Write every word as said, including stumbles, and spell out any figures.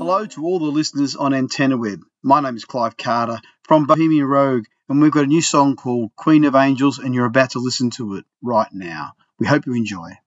Hello to all the listeners on Antenna Web. My name is Clive Carter from Bohemian Rogue, and we've got a new song called Queen of Angels, and you're about to listen to it right now. We hope you enjoy.